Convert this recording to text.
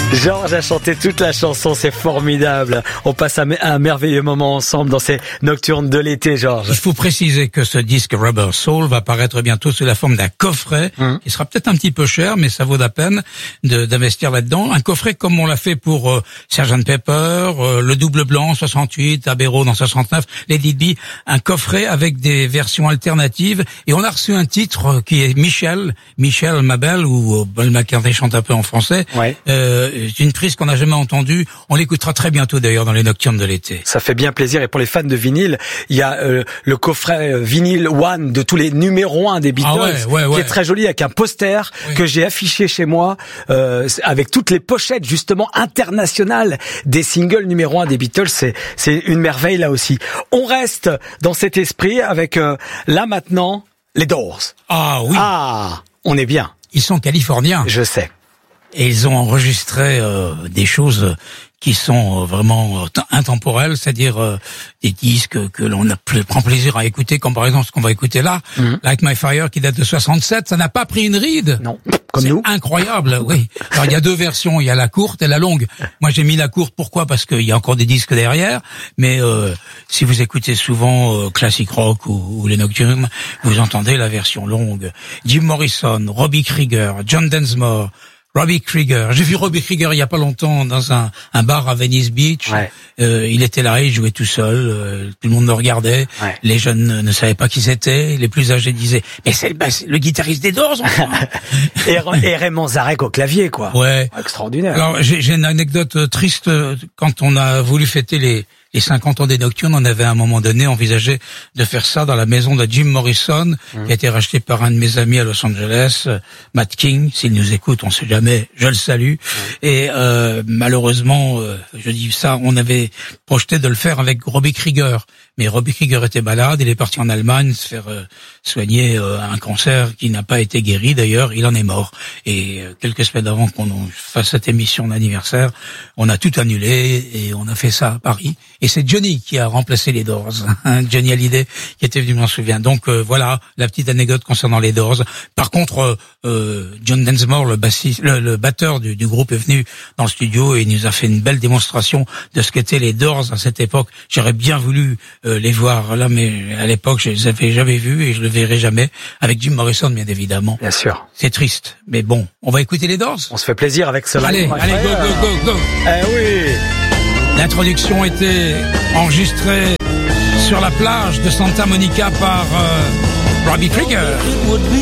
Georges a chanté toute la chanson, c'est formidable. On passe un merveilleux moment ensemble dans ces nocturnes de l'été, Georges. Il faut préciser que ce disque Rubber Soul va paraître bientôt sous la forme d'un coffret, qui sera peut-être un petit peu cher, mais ça vaut la peine d'investir là-dedans. Un coffret comme on l'a fait pour Sgt Pepper, le Double Blanc 68, Abbey Road en 69, Lady B, un coffret avec des versions alternatives. Et on a reçu un titre qui est Michel, ma belle, où Paul McCartney chante un peu en français. Ouais. Une prise qu'on n'a jamais entendue. On l'écoutera très bientôt d'ailleurs dans les nocturnes de l'été. Ça fait bien plaisir. Et pour les fans de vinyle, il y a le coffret vinyle One de tous les numéros 1 des Beatles, qui est très joli, avec un poster que j'ai affiché chez moi, avec toutes les pochettes justement internationales des singles numéro 1 des Beatles. C'est une merveille là aussi. On reste dans cet esprit avec là maintenant les Doors. Ah oui. Ah, on est bien. Ils sont californiens. Je sais. Et ils ont enregistré des choses qui sont vraiment intemporelles, c'est-à-dire des disques que l'on prend plaisir à écouter, comme par exemple ce qu'on va écouter là, Like My Fire, qui date de 67. Ça n'a pas pris une ride. Non, comme nous. C'est incroyable, oui. Alors il y a deux versions, il y a la courte et la longue. Moi j'ai mis la courte, pourquoi ? Parce qu'il y a encore des disques derrière, mais si vous écoutez souvent classic rock ou les nocturnes, vous entendez la version longue. Jim Morrison, Robbie Krieger, John Densmore, Robbie Krieger. J'ai vu Robbie Krieger il y a pas longtemps dans un bar à Venice Beach. Ouais. Il était là, il jouait tout seul. Tout le monde le regardait. Ouais. Les jeunes ne savaient pas qui c'était. Les plus âgés disaient « Mais c'est le guitariste des Doors, enfin !» Et Raymond Zarek au clavier, quoi. Ouais. Extraordinaire. Alors, j'ai une anecdote triste. Quand on a voulu fêter les 50 ans des Nocturnes, on avait à un moment donné envisagé de faire ça dans la maison de Jim Morrison, qui a été racheté par un de mes amis à Los Angeles, Matt King. S'il nous écoute, on sait jamais, je le salue. Et malheureusement, je dis ça, on avait projeté de le faire avec Robbie Krieger. Mais Robbie Krieger était malade, il est parti en Allemagne se faire soigner un cancer qui n'a pas été guéri. D'ailleurs, il en est mort. Et quelques semaines avant qu'on fasse cette émission d'anniversaire, on a tout annulé et on a fait ça à Paris. Et c'est Johnny qui a remplacé les Doors, Johnny Hallyday qui était venu, je m'en souviens. Donc voilà la petite anecdote concernant les Doors. Par contre, John Densmore, le batteur du groupe, est venu dans le studio et il nous a fait une belle démonstration de ce qu'étaient les Doors à cette époque. J'aurais bien voulu les voir là, mais à l'époque je les avais jamais vus et je le verrai jamais avec Jim Morrison, bien évidemment. Bien sûr. C'est triste, mais bon, on va écouter les Doors. On se fait plaisir avec cela. Allez, go. Eh oui. L'introduction était enregistrée sur la plage de Santa Monica par Robbie Krieger.